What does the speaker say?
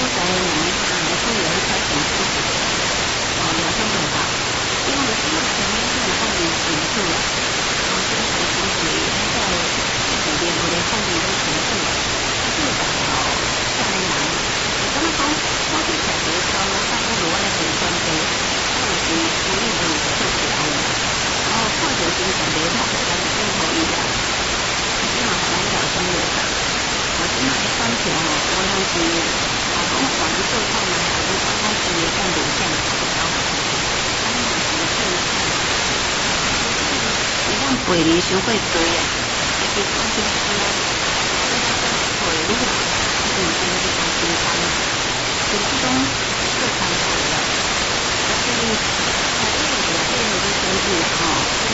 在人还是有一条线是聊天对话，因为这个前面是放进情绪了，这个情绪在这边我的放进一个情绪了，这个时候下来人，咁样讲，我之前比如说我差不多咧去上课，我是属于我是做起来的，然后或者是准备好的，但是最后一个，基本上来聊生活上，我起码上学哦，我当时我管做菜呢，我就刚开始也干独项，然后刚开始做菜，你让背离学会对啊，其实关键是呢，背离啊，这种东西它平常，就是讲做餐馆了，但是它这个是这个的生意啊，吼。